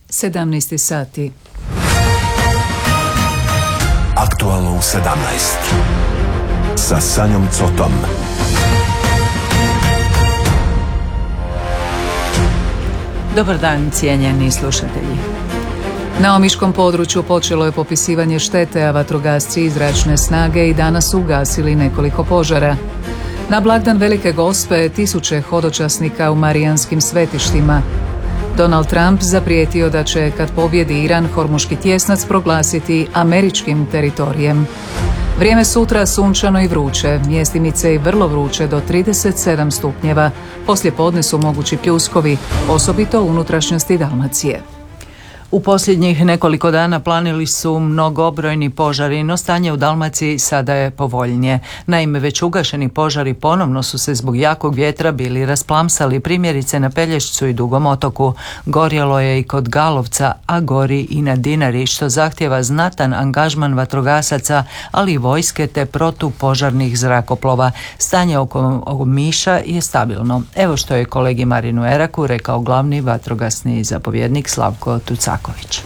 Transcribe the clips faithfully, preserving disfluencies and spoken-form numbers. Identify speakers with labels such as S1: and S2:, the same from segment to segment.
S1: sedamnaest sati.
S2: Aktualno u sedamnaest. Sa Sanjom Cotom.
S1: Dobar dan, cijenjeni slušatelji. Na omiškom području počelo je popisivanje štete, a vatrogasci iz zračne snage i danas su ugasili nekoliko požara. Na blagdan Velike Gospe tisuće hodočasnika u marijanskim svetištima. Donald Trump zaprijetio da će, kad pobjedi Iran, Hormuški tjesnac proglasiti američkim teritorijem. Vrijeme sutra sunčano i vruće, mjestimice i vrlo vruće do trideset sedam stupnjeva. Poslije podne su mogući pljuskovi, osobito u unutrašnjosti Dalmacije. U posljednjih nekoliko dana planili su mnogobrojni požari, no stanje u Dalmaciji sada je povoljnije. Naime, već ugašeni požari ponovno su se zbog jakog vjetra bili rasplamsali, primjerice na Pelješcu i Dugom otoku. Gorjelo je i kod Galovca, a gori i na Dinari, što zahtjeva znatan angažman vatrogasaca, ali i vojske te protupožarnih zrakoplova. Stanje oko Omiša je stabilno. Evo što je kolegi Marinu Eraku rekao glavni vatrogasni zapovjednik Slavko Tucaković.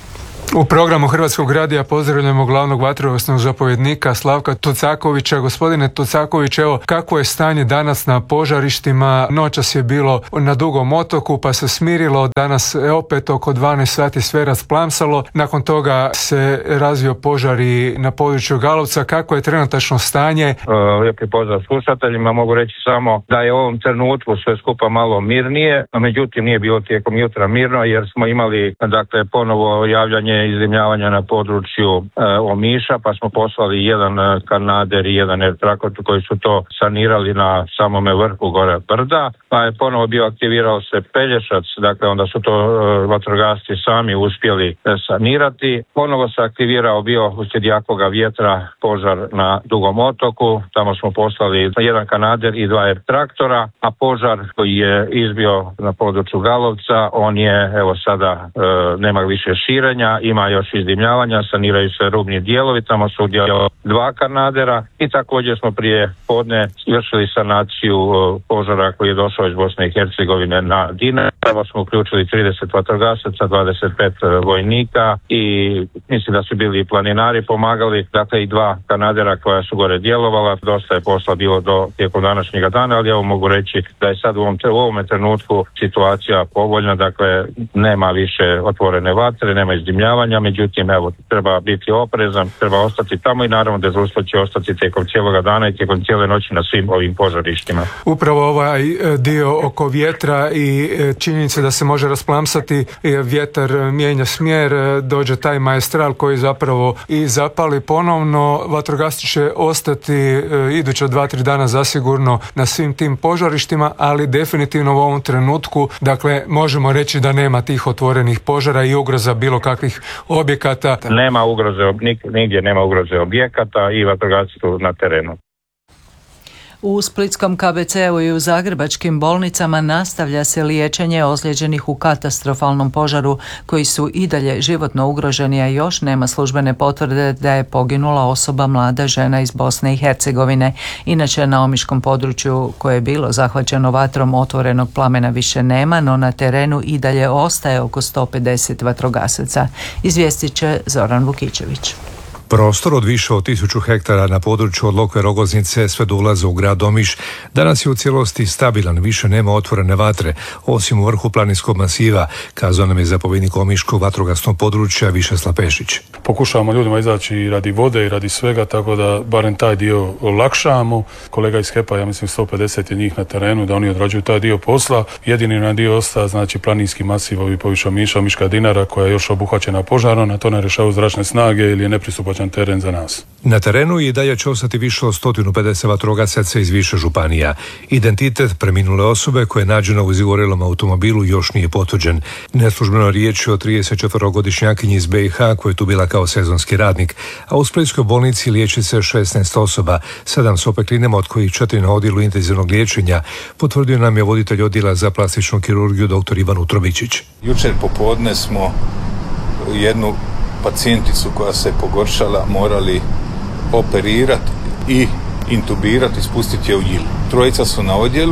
S3: U programu Hrvatskog radija pozdravljamo glavnog vatrogasnog zapovjednika Slavka Tucakovića. Gospodine Tucaković, evo kako je stanje danas na požarištima? Noćas je bilo na Dugom otoku pa se smirilo, danas je opet oko dvanaest sati sve rasplamsalo, nakon toga se razvio požar i na području Galovca. Kako je trenutačno stanje?
S4: Lijepi pozdrav slušateljima, mogu reći samo da je u ovom trenutku sve skupa malo mirnije, a međutim nije bilo tijekom jutra mirno jer smo imali dakle ponovo javljanje izdimljavanja na području e, Omiša, pa smo poslali jedan e, Kanader i jedan Air Traktor koji su to sanirali na samome vrhu gore brda, pa je ponovo bio aktivirao se Pelješac, dakle onda su to e, vatrogasci sami uspjeli e, sanirati. Ponovo se aktivirao bio uslijed jakoga vjetra požar na Dugom otoku, tamo smo poslali jedan Kanader i dva Air Traktora, a požar koji je izbio na području Galovca, on je evo sada e, nema više širenja, ima još izdimljavanja, saniraju se rubni dijelovi, tamo su udjelo dva Kanadera i također smo prije podne izvršili sanaciju požara koji je došao iz Bosne i Hercegovine na Dinari. Tamo smo uključili trideset vatrogasaca, dvadeset pet vojnika i mislim da su bili i planinari pomagali, dakle i dva Kanadera koja su gore djelovala. Dosta je posla bilo do tijekom današnjega dana, ali evo mogu reći da je sad u ovom, u ovom trenutku situacija povoljna, dakle nema više otvorene vatre, nema izdimljavanja, međutim evo treba biti oprezan, treba ostati tamo i naravno dežurstvo će ostati tijekom cijeloga dana i tijekom cijele noći na svim ovim požarištima.
S3: Upravo ovaj dio oko vjetra i činjenica da se može rasplamsati, vjetar mijenja smjer, dođe taj maestral koji zapravo i zapali ponovno. Vatrogasci će ostati iduća dva, tri dana zasigurno na svim tim požarištima, ali definitivno u ovom trenutku, dakle, možemo reći da nema tih otvorenih požara i ugroza bilo kakvih objekata.
S4: Nema ugroze, nigdje nema ugroze objekata i vatrogasci su na terenu.
S1: U splitskom K B C-u i u zagrebačkim bolnicama nastavlja se liječenje ozlijeđenih u katastrofalnom požaru koji su i dalje životno ugroženi, a još nema službene potvrde da je poginula osoba, mlada žena iz Bosne i Hercegovine. Inače, na omiškom području koje je bilo zahvaćeno vatrom otvorenog plamena više nema, no na terenu i dalje ostaje oko sto pedeset vatrogasaca. Izvijestit će Zoran Vukičević.
S5: Prostor od više od tisuću hektara na području od Lokve Rogoznice sve do ulaza u grad Omiš danas je u cijelosti stabilan, više nema otvorene vatre, osim u vrhu planinskog masiva, kazao nam je zapovjednik Omiškog vatrogasnog područja Višeslav Pešić.
S6: Pokušavamo ljudima izaći i radi vode i radi svega, tako da barem taj dio olakšamo. Kolega iz H E P-a, ja mislim sto pedeset je njih na terenu, da oni odrađuju taj dio posla. Jedini na dio ostaje, znači planinski masiv ovi poviše Omiša, Omiška Dinara koja je još obuhvaćena požarom, na to ne rješavaju zračne snage ili je nepristupačan teren za nas.
S5: Na terenu i dalje će ostati više od sto pedeset vatrogasaca iz više županija. Identitet preminule osobe koje je nađena u izgorjelom automobilu još nije potvrđen. Neslužbeno riječ je o tridesetčetverogodišnjakinji iz B i H koja je tu bila kao sezonski radnik, a u splitskoj bolnici liječi se šesnaest osoba, sedam s opeklinama od kojih četiri na odjelu intenzivnog liječenja, potvrdio nam je voditelj odjela za plastičnu kirurgiju dr. Ivan Utrobičić.
S7: Jučer popodne smo jednu pacijenticu koja se pogoršala morali operirati i intubirati, spustiti je u Jil. Trojica su na odjelu,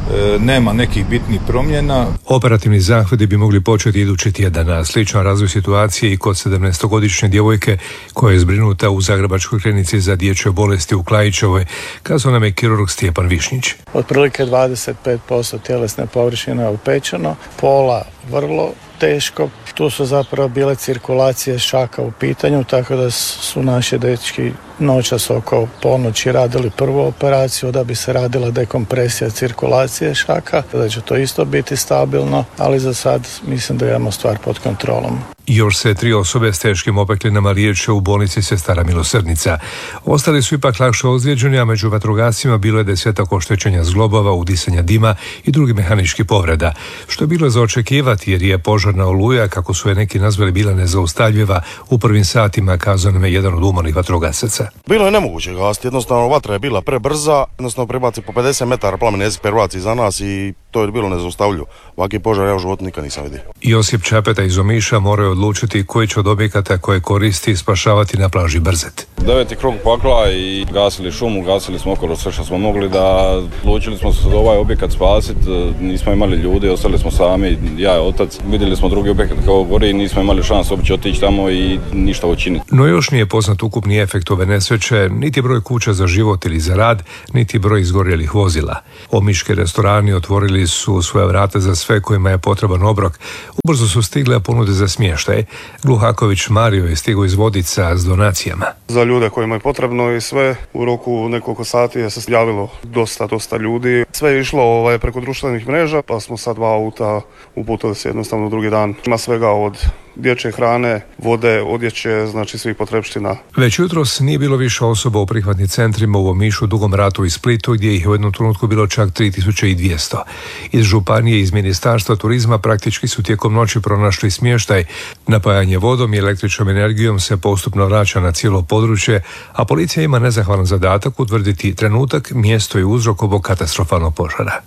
S7: nema nekih bitnih promjena.
S5: Operativni zahvati bi mogli početi idući tjedan, a sličan razvoj situacije i kod sedamnaestogodišnje djevojke koja je zbrinuta u Zagrebačkoj klinici za dječje bolesti u Klajićevoj, kazao nam je kirurg Stjepan Višnjić.
S8: Otprilike dvadeset pet posto tjelesne površine je opečeno, pola vrlo teško. Tu su zapravo bile cirkulacije šaka u pitanju, tako da su naši dečki noćas oko ponoći radili prvu operaciju da bi se radila dekompresija cirkulacije šaka, da će to isto biti stabilno, ali za sad mislim da imamo stvar pod kontrolom.
S5: Još se tri osobe s teškim opeklinama liječe u bolnici Sestara Milosrdnica. Ostali su ipak lakše ozlijeđeni, a među vatrogascima bilo je desetak oštećenja zglobova, udisanja dima i drugih mehaničkih povreda, što je bilo za očekivati jer je požarna oluja, kako su je neki nazvali, bila nezaustavljiva u prvim satima, kazao nam je jedan od umornih vatrogasaca.
S9: Bilo je nemoguće gasiti, jednostavno vatra je bila prebrza, jednostavno prebaci po pedeset metara plamen jezik prebaci za nas i to je bilo nezaustavljivo. Ovaki požar ja u životu nikad nisam vidio.
S5: Josip Čapeta iz Omiša morao je odlučiti koji će od objekata koje koristi spašavati na plaži Brzet.
S10: Deveti krug pakla i gasili šumu, gasili smo okolo sve što smo mogli, da odlučili smo se da ovaj objekat spasiti, nismo imali ljudi, ostali smo sami, ja i otac, vidjeli smo drugi objekat kao gori i nismo imali šans uopće otići tamo i ništa učiniti.
S5: No još nije poznat ukupni efekt ove nesreće, niti broj kuća za život ili za rad, niti broj izgorjelih vozila. Omiški restorani otvorili su svoja vrata za sve kojima je potreban obrok. Ubrzo su stigle ponude za smještaj. Gluhaković Mario je stigao iz Vodica s donacijama.
S9: Za ljude kojima je potrebno i sve u roku nekoliko sati je se javilo dosta, dosta ljudi. Sve je išlo ovaj, preko društvenih mreža, pa smo sad dva auta uputili se jednostavno drugi dan. Ima svega od dječje hrane, vode, odjeće, znači svih potrebština.
S5: Već jutros nije bilo više osoba u prihvatnim centrima u Omišu, Dugom Ratu i Splitu, gdje ih je u jednom trenutku bilo čak tri tisuće dvjesto. Iz županije i iz Ministarstva turizma praktički su tijekom noći pronašli smještaj. Napajanje vodom i električnom energijom se postupno vraća na cijelo područje, a policija ima nezahvalan zadatak utvrditi trenutak, mjesto i uzrok ovog katastrofalnog požara.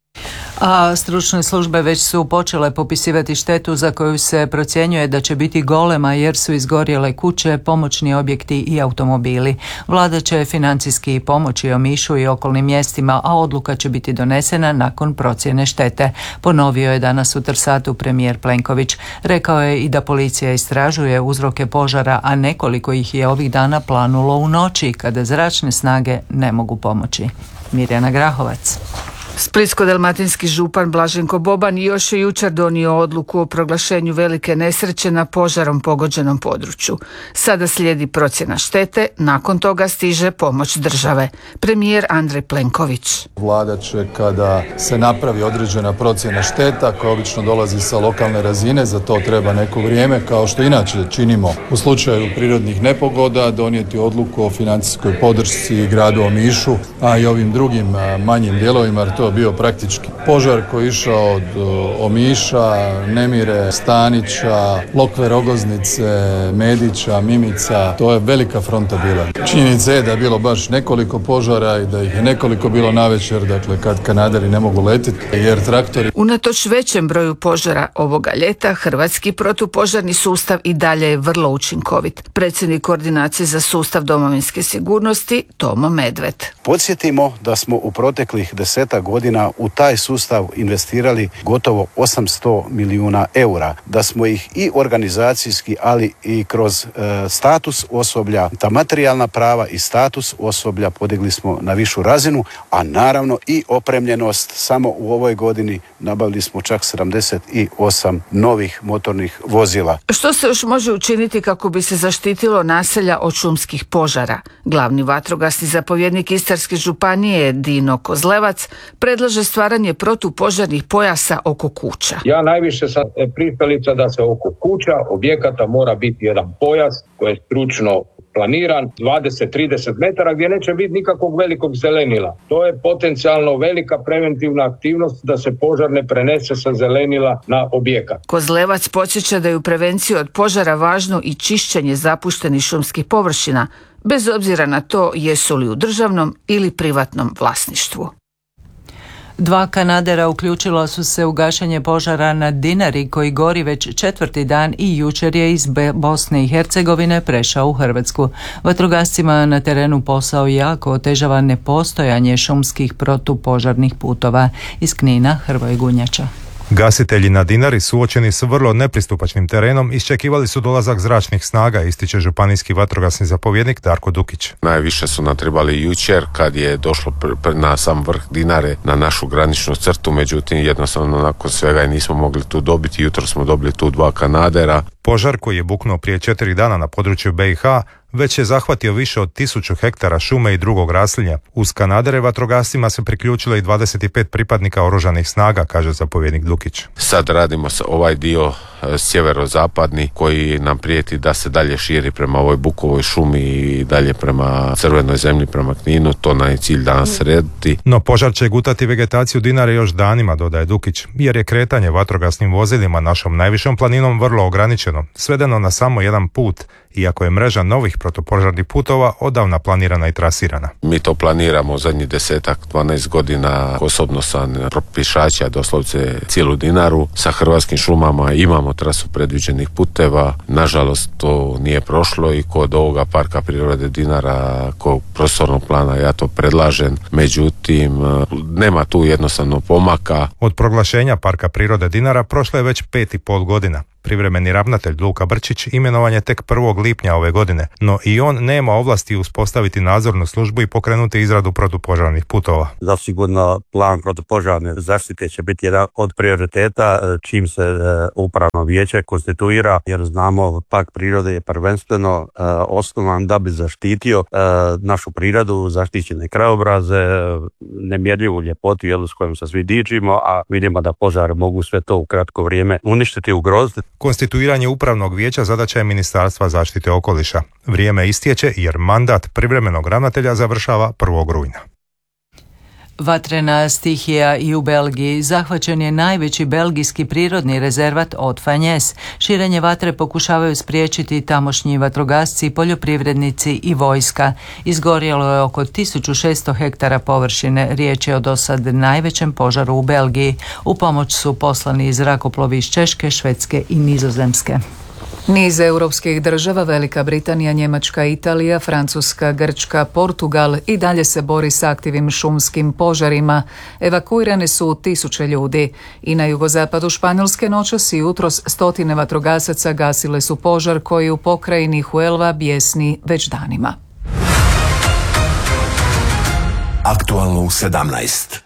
S1: A stručne službe već su počele popisivati štetu za koju se procjenjuje da će biti golema jer su izgorjele kuće, pomoćni objekti i automobili. Vlada će financijski pomoći Omišu i okolnim mjestima, a odluka će biti donesena nakon procjene štete. Ponovio je danas u Trsatu premijer Plenković. Rekao je i da policija istražuje uzroke požara, a nekoliko ih je ovih dana planulo u noći kada zračne snage ne mogu pomoći. Mirjana Grahovac.
S11: Splitsko-dalmatinski župan Blaženko Boban još je jučer donio odluku o proglašenju velike nesreće na požarom pogođenom području. Sada slijedi procjena štete, nakon toga stiže pomoć države. Premijer Andrej Plenković.
S12: Vlada će, kada se napravi određena procjena šteta, koja obično dolazi sa lokalne razine, za to treba neko vrijeme, kao što inače činimo u slučaju prirodnih nepogoda, donijeti odluku o financijskoj podršci gradu Omišu, a i ovim drugim manjim dijelovima, jer to bio praktički požar koji je išao od Omiša, Nemire, Stanića, Lokve, Rogoznice, Medića, Mimica. To je velika fronta bila. Činjenica je da je bilo baš nekoliko požara i da ih je nekoliko bilo navečer, dakle kad kanaderi ne mogu letiti jer traktori...
S11: Unatoč većem broju požara ovoga ljeta, hrvatski protupožarni sustav i dalje je vrlo učinkovit. Predsjednik koordinacije za sustav domovinske sigurnosti Tomo Medved.
S13: Podsjetimo da smo u proteklih deseta godina u taj sustav investirali gotovo osamsto milijuna eura, da smo ih i organizacijski, ali i kroz e, status osoblja, ta materijalna prava i status osoblja podigli smo na višu razinu, a naravno i opremljenost. Samo u ovoj godini nabavili smo čak sedamdeset osam novih motornih vozila.
S11: Što se još može učiniti kako bi se zaštitilo naselja od šumskih požara? Glavni vatrogasni zapovjednik Istarske županije Dino Kozlevac predlaže stvaranje protupožarnih pojasa oko kuća.
S4: Ja najviše sam pristalica da se oko kuća, objekata mora biti jedan pojas koji je stručno planiran, dvadeset do trideset metara, gdje neće biti nikakvog velikog zelenila. To je potencijalno velika preventivna aktivnost da se požar ne prenese sa zelenila na objekat.
S11: Kozlevac podsjeća da je u prevenciji od požara važno i čišćenje zapuštenih šumskih površina, bez obzira na to jesu li u državnom ili privatnom vlasništvu.
S14: Dva kanadera uključila su se u gašenje požara na Dinari koji gori već četvrti dan i jučer je iz Bosne i Hercegovine prešao u Hrvatsku. Vatrogascima na terenu posao jako otežava nepostojanje šumskih protupožarnih putova. Iz Knina Hrvoje Gunjača.
S15: Gasitelji na Dinari suočeni s vrlo nepristupačnim terenom iščekivali su dolazak zračnih snaga, ističe županijski vatrogasni zapovjednik Darko Dukić.
S16: Najviše su nam trebali jučer kad je došlo pr- na sam vrh Dinare na našu graničnu crtu, međutim jednostavno nakon svega i nismo mogli tu dobiti. Jutro smo dobili tu dva kanadera.
S15: Požar koji je buknuo prije četiri dana na području B i H već je zahvatio više od tisuću hektara šume i drugog raslinja. Uz kanadere vatrogascima se priključilo i dvadeset pet pripadnika oružanih snaga, kaže zapovjednik Dukić.
S16: Sad radimo ovaj dio sjeverozapadni koji nam prijeti da se dalje širi prema ovoj bukovoj šumi i dalje prema crvenoj zemlji, prema Kninu. To nam je cilj danas srediti.
S15: No požar će gutati vegetaciju Dinare još danima, dodaje Dukić, jer je kretanje vatrogasnim vozilima našom najvišom planinom vrlo ograničeno, svedeno na samo jedan put, iako je mreža novih protupožarnih putova odavna planirana i trasirana.
S16: Mi to planiramo zadnjih desetak, dvanaest godina. Osobno sam propišača doslovce cijelu Dinaru. Sa Hrvatskim šumama imamo trasu predviđenih puteva. Nažalost to nije prošlo i kod ovoga parka prirode Dinara, kod prostornog plana ja to predlažem. Međutim, nema tu jednostavno pomaka.
S15: Od proglašenja parka prirode Dinara prošlo je već pet i pol godina. Privremeni ravnatelj Luka Brčić imenovan je tek prvog lipnja ove godine, no i on nema ovlasti uspostaviti nadzornu službu i pokrenuti izradu protupožarnih putova.
S17: Zasigurno plan protupožarne zaštite će biti jedan od prioriteta čim se upravno vijeće konstituira, jer znamo park prirode je prvenstveno uh, osnovan da bi zaštitio uh, našu prirodu, zaštićene krajobraze, nemjerljivu ljepotu jel, s kojom se svi dičimo, a vidimo da požari mogu sve to u kratko vrijeme uništiti, ugroziti.
S15: Konstituiranje upravnog vijeća zadaća je Ministarstva zaštite okoliša. Vrijeme istječe jer mandat privremenog ravnatelja završava prvog rujna.
S14: Vatrena stihija i u Belgiji. Zahvaćen je najveći belgijski prirodni rezervat Haute-Fagnes. Širenje vatre pokušavaju spriječiti tamošnji vatrogasci, poljoprivrednici i vojska. Izgorjelo je oko tisuću šesto hektara površine. Riječ je o dosad najvećem požaru u Belgiji. U pomoć su poslani zrakoplovi iz Češke, Švedske i Nizozemske.
S1: Niz europskih država, Velika Britanija, Njemačka, Italija, Francuska, Grčka, Portugal i dalje se bori s aktivnim šumskim požarima. Evakuirane su tisuće ljudi. I na jugozapadu Španjolske noćas i jutros stotine vatrogasaca gasile su požar koji u pokrajini Huelva bjesni već danima.
S2: Aktualno u sedamnaest.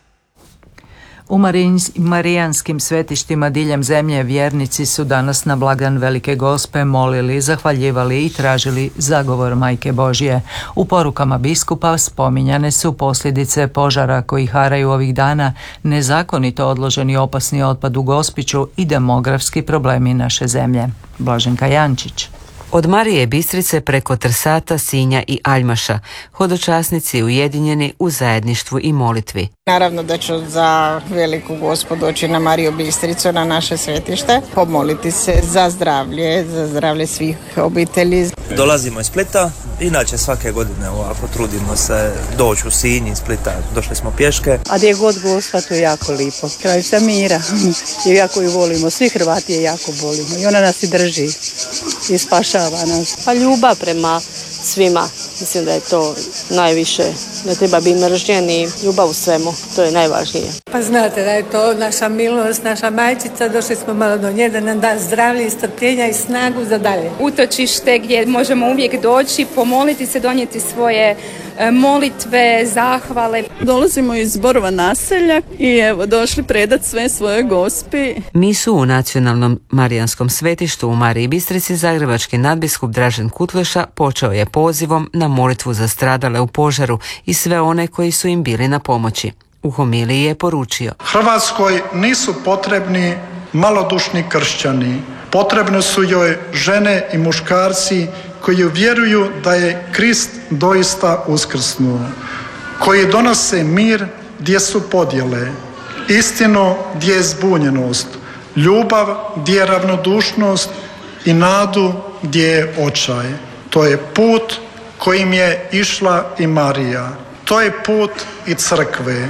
S14: U marijanskim svetištima diljem zemlje vjernici su danas na blagdan Velike Gospe molili, zahvaljivali i tražili zagovor Majke Božje. U porukama biskupa spominjane su posljedice požara koji haraju ovih dana, nezakonito odloženi opasni otpad u Gospiću i demografski problemi naše zemlje. Blaženka Jančić.
S18: Od Marije Bistrice preko Trsata, Sinja i Aljmaša, hodočasnici ujedinjeni u zajedništvu i molitvi.
S19: Naravno da ću za Veliku Gospu doći na Mariju Bistricu, na naše svetište, pomoliti se za zdravlje, za zdravlje svih obitelji.
S20: Dolazimo iz Splita, inače svake godine ovako trudimo se doći u Sinj iz Splita, došli smo pješke.
S21: A gdje god Gospa, to je jako lipo, kraj sa mira, i jako ju volimo, svi Hrvati je jako volimo i ona nas i drži i spašava nas.
S22: Pa ljubav prema svima, mislim da je to najviše, da treba biti mržnjen i ljubav u svemu, to je najvažnije.
S21: Pa znate da je to naša milost, naša majčica, došli smo malo do nje da nam da zdravlje i strpljenja i snagu za dalje.
S23: Utočište gdje možemo uvijek doći, pomoliti se, donijeti svoje molitve, zahvale.
S24: Dolazimo iz Borova naselja i evo došli predati sve svoje Gospi.
S18: Misu u nacionalnom marijanskom svetištu u Mariji Bistrici zagrebački nadbiskup Dražen Kutleša počeo je pozivom na molitvu za stradale u požaru i sve one koji su im bili na pomoći. U homiliji je poručio:
S25: Hrvatskoj nisu potrebni malodušni kršćani, potrebne su joj žene i muškarci koji vjeruju da je Krist doista uskrsnuo, koji donose mir gdje su podjele, istinu gdje je zbunjenost, ljubav gdje je ravnodušnost i nadu gdje je očaj. To je put kojim je išla i Marija. To je put i crkve.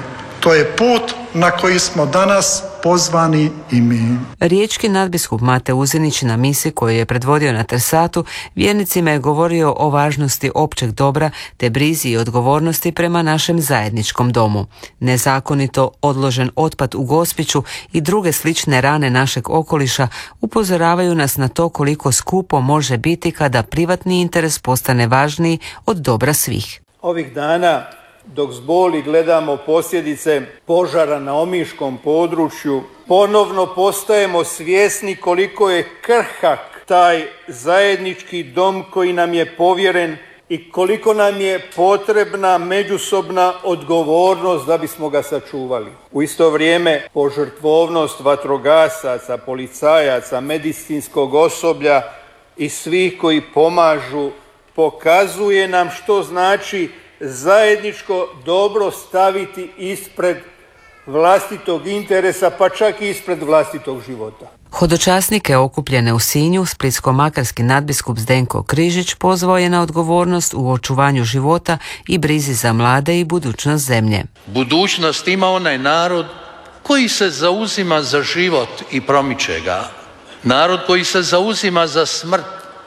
S25: To je put na koji smo danas pozvani i mi.
S18: Riječki nadbiskup Mate Uzinić na misi koju je predvodio na Trsatu vjernicima je govorio o važnosti općeg dobra te brizi i odgovornosti prema našem zajedničkom domu. Nezakonito odložen otpad u Gospiću i druge slične rane našeg okoliša upozoravaju nas na to koliko skupo može biti kada privatni interes postane važniji od dobra svih.
S3: Ovih dana dok s boli gledamo posljedice požara na omiškom području, ponovno postajemo svjesni koliko je krhak taj zajednički dom koji nam je povjeren i koliko nam je potrebna međusobna odgovornost da bismo ga sačuvali. U isto vrijeme požrtvovnost vatrogasaca, policajaca, medicinskog osoblja i svih koji pomažu pokazuje nam što znači zajedničko dobro staviti ispred vlastitog interesa, pa čak i ispred vlastitog života.
S18: Hodočasnike okupljene u Sinju splitsko-makarski nadbiskup Zdenko Križić pozvao je na odgovornost u očuvanju života i brizi za mlade i budućnost zemlje.
S6: Budućnost ima onaj narod koji se zauzima za život i promiče ga. Narod koji se zauzima za smrt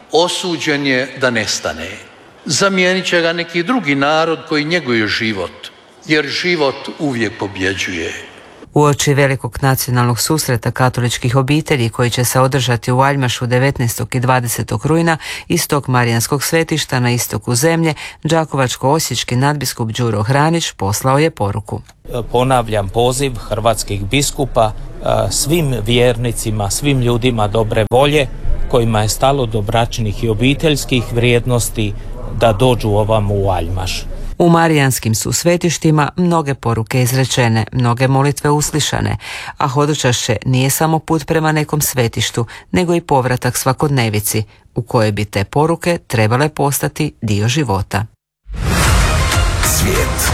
S6: osuđen je da nestane. Zamijenit će ga neki drugi narod koji njeguje život, jer život uvijek pobjeđuje.
S18: Uoči velikog nacionalnog susreta katoličkih obitelji koji će se održati u Aljmašu devetnaestog i dvadesetog rujna iz tog marijanskog svetišta na istoku zemlje, đakovačko-osječki nadbiskup Đuro Hranić poslao je poruku.
S7: Ponavljam poziv hrvatskih biskupa svim vjernicima, svim ljudima dobre volje kojima je stalo do bračnih i obiteljskih vrijednosti da dođu ovamo u Aljmaš.
S18: U marijanskim su svetištima mnoge poruke izrečene, mnoge molitve uslišane, a hodočašće nije samo put prema nekom svetištu, nego i povratak svakodnevici, u kojoj bi te poruke trebale postati dio života.
S2: Svijet.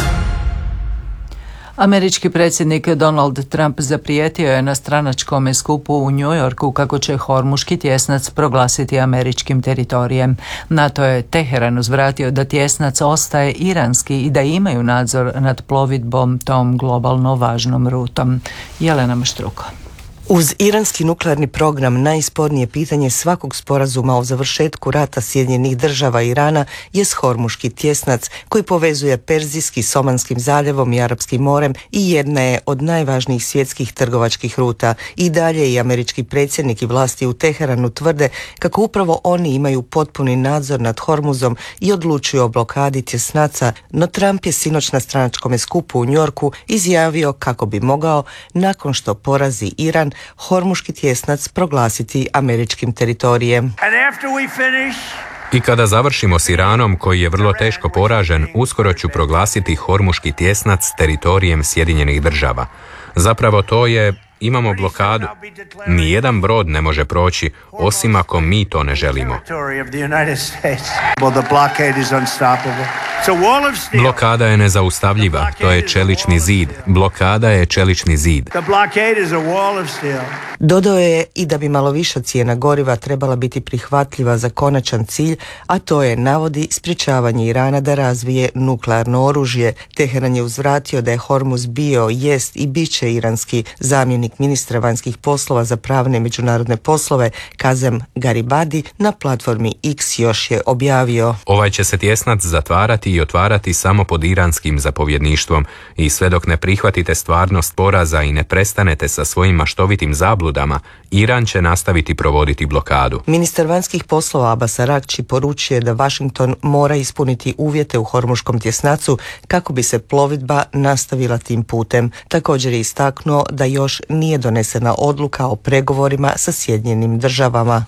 S14: Američki predsjednik Donald Trump zaprijetio je na stranačkom skupu u New Yorku kako će Hormuški tjesnac proglasiti američkim teritorijem. NATO je Teheranu uzvratio da tjesnac ostaje iranski i da imaju nadzor nad plovidbom tom globalno važnom rutom. Jelena Maštruko.
S8: Uz iranski nuklearni program najspornije pitanje svakog sporazuma o završetku rata Sjedinjenih država i Irana je Hormuški tjesnac koji povezuje Perzijski s Omanskim zaljevom i Arapskim morem i jedna je od najvažnijih svjetskih trgovačkih ruta. I dalje i američki predsjednik i vlasti u Teheranu tvrde kako upravo oni imaju potpuni nadzor nad Hormuzom i odlučuju o blokadi tjesnaca, no Trump je sinoć na stranačkom skupu u Njorku izjavio kako bi mogao, nakon što porazi Iran, Hormuški tjesnac proglasiti američkim teritorijem.
S10: I kada završimo s Iranom, koji je vrlo teško poražen, uskoro ću proglasiti Hormuški tjesnac teritorijem Sjedinjenih država. Zapravo to je, imamo blokadu. Nijedan brod ne može proći, osim ako mi to ne želimo. Blokada je nezaustavljiva, to je čelični zid. Blokada je čelični zid.
S8: Dodao je i da bi malo viša cijena goriva trebala biti prihvatljiva za konačan cilj, a to je, navodi, sprječavanje Irana da razvije nuklearno oružje. Teheran je uzvratio da je Hormuz bio, jest i bit će iranski. Zamjenik ministra vanjskih poslova za pravne i međunarodne poslove Kazem Garibadi na platformi X još je objavio:
S10: Ovaj će se tjesnac zatvarati i otvarati samo pod iranskim zapovjedništvom i sve dok ne prihvatite stvarnost poraza i ne prestanete sa svojim maštovitim zabludama, Iran će nastaviti provoditi blokadu.
S8: Ministar vanjskih poslova Abbas Aragči poručuje da Washington mora ispuniti uvjete u Hormuškom tjesnacu kako bi se plovidba nastavila tim putem. Također je istaknuo da još nije donesena odluka o pregovorima sa Sjedinjenim državama.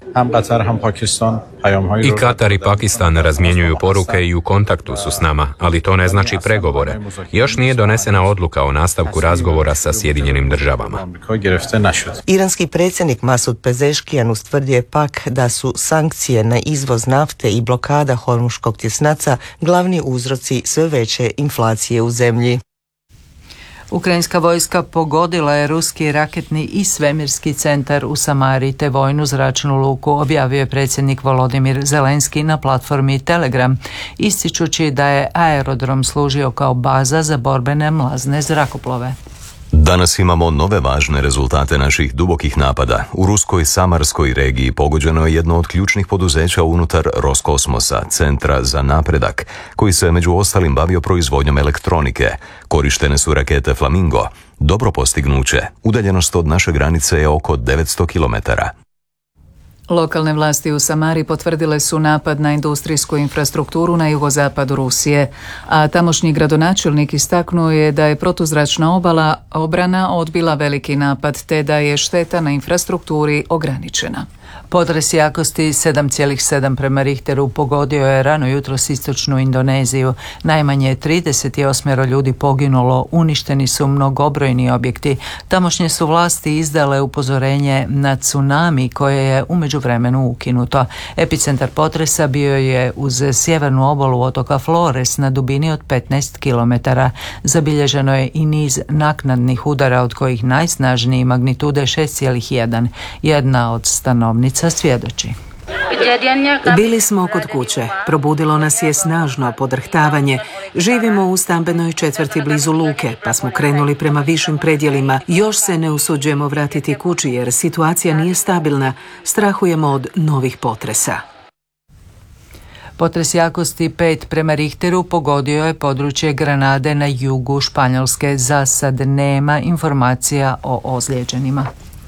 S10: I Katar i Pakistan razmjenjuju poruke i u kontaktu su s nama, ali to ne znači pregovore. Još nije donesena odluka o nastavku razgovora sa Sjedinjenim državama.
S8: Iranski predsjednik Masud Pezeškijan ustvrdio je pak da su sankcije na izvoz nafte i blokada Hormuškog tjesnaca glavni uzroci sve veće inflacije u zemlji.
S14: Ukrajinska vojska pogodila je ruski raketni i svemirski centar u Samari te vojnu zračnu luku, objavio je predsjednik Volodimir Zelenski na platformi Telegram, ističući da je aerodrom služio kao baza za borbene mlazne zrakoplove.
S4: Danas imamo nove važne rezultate naših dubokih napada. U ruskoj Samarskoj regiji pogođeno je jedno od ključnih poduzeća unutar Roskosmosa, Centra za napredak, koji se među ostalim bavio proizvodnjom elektronike. Korištene su rakete Flamingo. Dobro postignuće. Udaljenost od naše granice je oko devetsto kilometara.
S1: Lokalne vlasti u Samari potvrdile su napad na industrijsku infrastrukturu na jugozapadu Rusije, a tamošnji gradonačelnik istaknuo je da je protuzračna obala obrana odbila veliki napad te da je šteta na infrastrukturi ograničena.
S14: Potres jakosti sedam zarez sedam prema Richteru pogodio je rano jutros istočnu Indoneziju. Najmanje trideset osam ljudi poginulo, uništeni su mnogobrojni objekti. Tamošnje su vlasti izdale upozorenje na tsunami koje je u međuvremenu ukinuto. Epicentar potresa bio je uz sjevernu obalu otoka Flores na dubini od petnaest kilometara. Zabilježeno je i niz naknadnih udara od kojih najsnažniji magnitude šest zarez jedan. Jedna od stanovnica svjedoči.
S5: Bili smo kod kuće. Probudilo nas je snažno podrhtavanje. Živimo u stambenoj četvrti blizu luke, pa smo krenuli prema višim predjelima. Još se ne usuđujemo vratiti kući jer situacija nije stabilna. Strahujemo od novih potresa.
S14: Potres jakosti pet prema Richteru pogodio je područje Granade na jugu Španjolske. Za sad nema informacija o ozlijeđenima.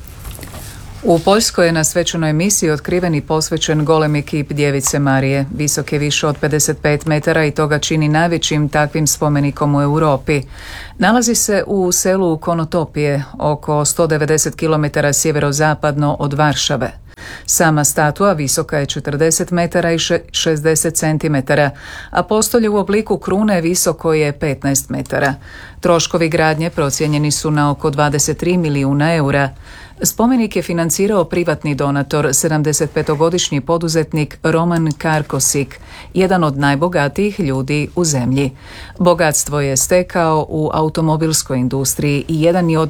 S1: U Poljskoj je na svečanoj misiji otkriven i posvećen golemi kip Djevice Marije. Visok je više od pedeset pet metara i to ga čini najvećim takvim spomenikom u Europi. Nalazi se u selu Konotopije, oko sto devedeset kilometara sjeverozapadno od Varšave. Sama statua visoka je četrdeset metara i šezdeset centimetara, a postolje u obliku krune visoko je petnaest metara. Troškovi gradnje procijenjeni su na oko dvadeset tri milijuna eura. Spomenik je financirao privatni donator, sedamdesetpetogodišnji poduzetnik Roman Karkosik, jedan od najbogatijih ljudi u zemlji. Bogatstvo je stekao u automobilskoj industriji i jedan je od